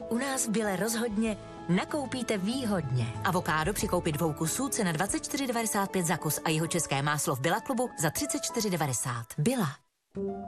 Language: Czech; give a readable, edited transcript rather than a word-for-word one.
U nás v Bile rozhodně nakoupíte výhodně. Avokádo při koupi 2 kusů cena 24,95 za kus a jeho české máslo v Billa klubu za 34,90. Billa.